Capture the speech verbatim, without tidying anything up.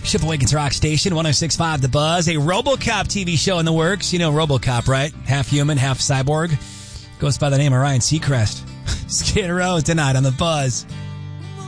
Shipawakens Rock Station, one oh six point five The Buzz. A RoboCop T V show in the works. You know RoboCop, right? Half human, half cyborg. Goes by the name of Ryan Seacrest. Skid Row tonight on The Buzz.